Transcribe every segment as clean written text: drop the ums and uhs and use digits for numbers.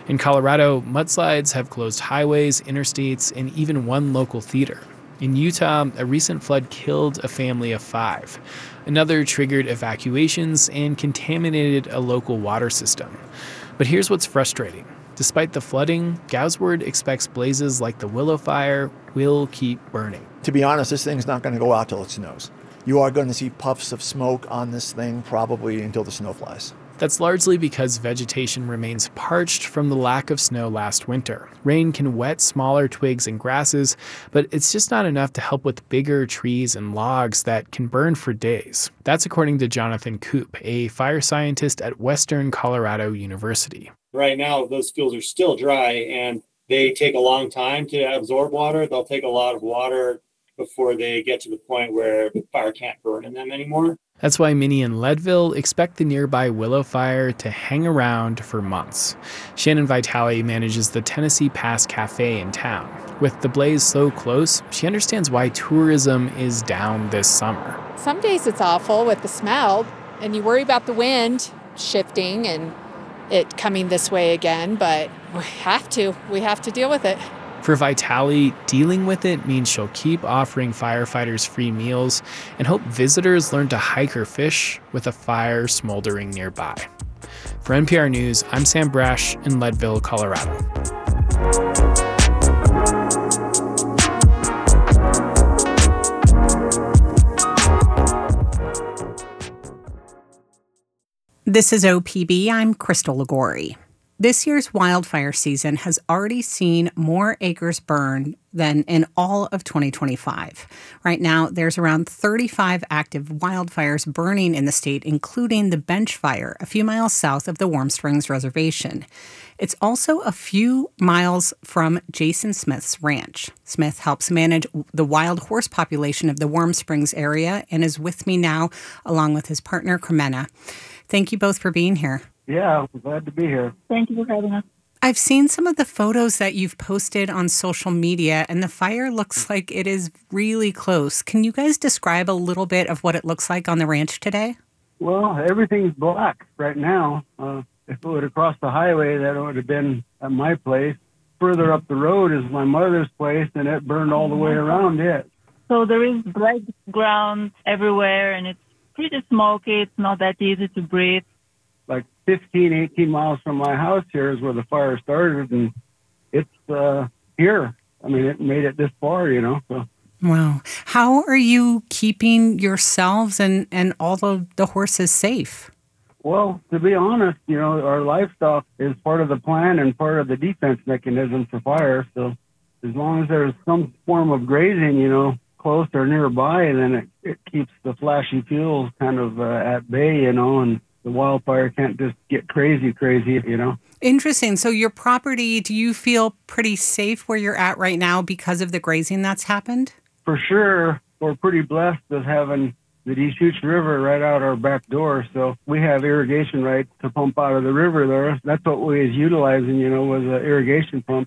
In Colorado, mudslides have closed highways, interstates, and even one local theater. In Utah, a recent flood killed a family of 5. Another triggered evacuations and contaminated a local water system. But here's what's frustrating. Despite the flooding, Gowsward expects blazes like the Willow Fire will keep burning. To be honest, this thing's not going to go out till it snows. You are going to see puffs of smoke on this thing probably until the snow flies. That's largely because vegetation remains parched from the lack of snow last winter. Rain can wet smaller twigs and grasses, but it's just not enough to help with bigger trees and logs that can burn for days. That's according to Jonathan Koop, a fire scientist at Western Colorado University. Right now, those fields are still dry and they take a long time to absorb water. They'll take a lot of water before they get to the point where the fire can't burn in them anymore. That's why many in Leadville expect the nearby Willow Fire to hang around for months. Shannon Vitale manages the Tennessee Pass Cafe in town. With the blaze so close, she understands why tourism is down this summer. Some days it's awful with the smell, and you worry about the wind shifting and it coming this way again, but we have to deal with it. For Vitale, dealing with it means she'll keep offering firefighters free meals and hope visitors learn to hike or fish with a fire smoldering nearby. For NPR News, I'm Sam Brash in Leadville, Colorado. This is OPB. I'm Crystal Ligori. This year's wildfire season has already seen more acres burned than in all of 2025. Right now, there's around 35 active wildfires burning in the state, including the Bench Fire, a few miles south of the Warm Springs Reservation. It's also a few miles from Jason Smith's ranch. Smith helps manage the wild horse population of the Warm Springs area and is with me now, along with his partner, Cremena. Thank you both for being here. Yeah, I'm glad to be here. Thank you for having us. I've seen some of the photos that you've posted on social media, and the fire looks like it is really close. Can you guys describe a little bit of what it looks like on the ranch today? Well, everything's black right now. If it would have crossed the highway, that would have been at my place. Further up the road is my mother's place, and it burned all the way around it. So there is black ground everywhere, and it's pretty smoky. It's not that easy to breathe. Like 15, 18 miles from my house here is where the fire started, and it's here. I mean, it made it this far, So. Wow. How are you keeping yourselves and all of the horses safe? Well, to be honest, our livestock is part of the plan and part of the defense mechanism for fire. So as long as there's some form of grazing, close or nearby, then it keeps the flashy fuels kind of at bay, and the wildfire can't just get crazy. Interesting. So your property, do you feel pretty safe where you're at right now because of the grazing that's happened? For sure. We're pretty blessed with having the Deschutes River right out our back door. So we have irrigation rights to pump out of the river there. That's what we was utilizing, was an irrigation pump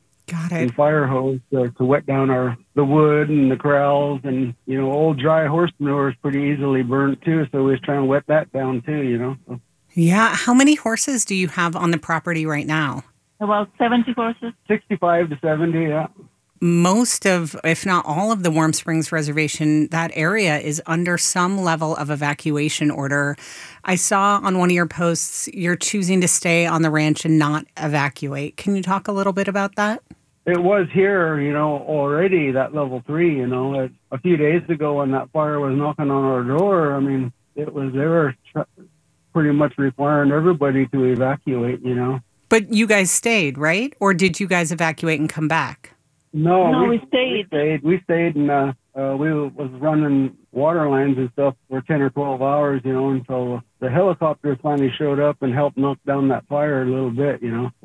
and fire hose to wet down the wood and the corrals, and old dry horse manure is pretty easily burnt too, so we was trying to wet that down too. So. Yeah. How many horses do you have on the property right now? About 70 horses. 65 to 70, yeah. Most of, if not all of the Warm Springs Reservation, that area is under some level of evacuation order. I saw on one of your posts you're choosing to stay on the ranch and not evacuate. Can you talk a little bit about that? It was here, already, that level 3, A few days ago when that fire was knocking on our door, I mean, they were pretty much requiring everybody to evacuate, But you guys stayed, right? Or did you guys evacuate and come back? No, we stayed. We stayed, and we was running water lines and stuff for 10 or 12 hours, until the helicopters finally showed up and helped knock down that fire a little bit,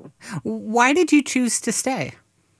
Why did you choose to stay?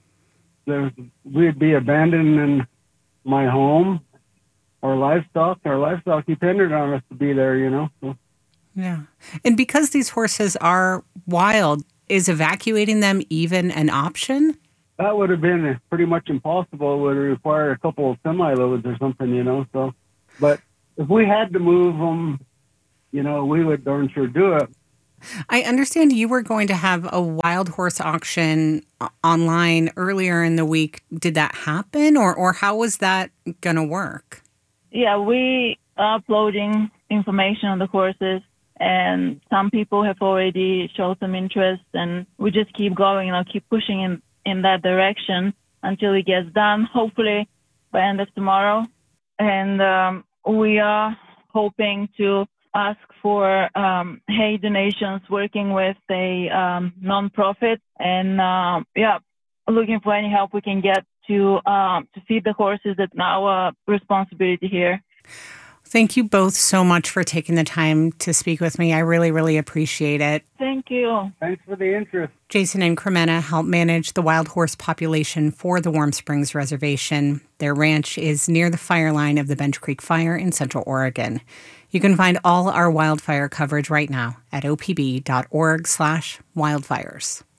We'd be abandoning my home, our livestock. Our livestock depended on us to be there, So. Yeah. And because these horses are wild, is evacuating them even an option? That would have been pretty much impossible. It would have required a couple of semi-loads or something, So, but if we had to move them, we would darn sure do it. I understand you were going to have a wild horse auction online earlier in the week. Did that happen, or how was that going to work? Yeah, we are uploading information on the horses, and some people have already shown some interest, and we just keep going, keep pushing in that direction until it gets done, hopefully by end of tomorrow. And we are hoping to ask for hay donations, working with a nonprofit, and looking for any help we can get to feed the horses. That's our responsibility here. Thank you both so much for taking the time to speak with me. I really, really appreciate it. Thank you. Thanks for the interest. Jason and Cremena help manage the wild horse population for the Warm Springs Reservation. Their ranch is near the fire line of the Bench Creek Fire in Central Oregon. You can find all our wildfire coverage right now at opb.org/wildfires.